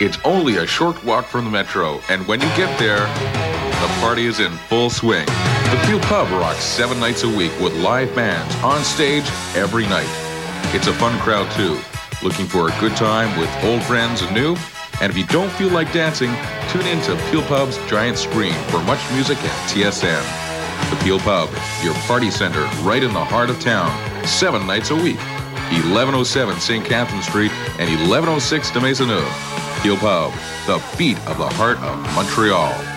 It's only a short walk from the Metro, and when you get there, the party is in full swing. The Peel Pub rocks 7 nights a week with live bands on stage every night. It's a fun crowd too, looking for a good time with old friends and new. And if you don't feel like dancing, tune in to Peel Pub's Giant Screen for much music and TSN. The Peel Pub, your party center right in the heart of town, 7 nights a week. 1107 St. Catherine Street and 1106 de Maisonneuve. Peel Pub, the beat of the heart of Montreal.